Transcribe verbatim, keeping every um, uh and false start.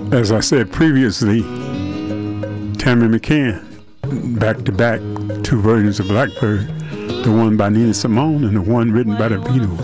As I said previously, Tammy McCann, back to back, two versions of Blackbird, the one by Nina Simone and the one written by the Beatles.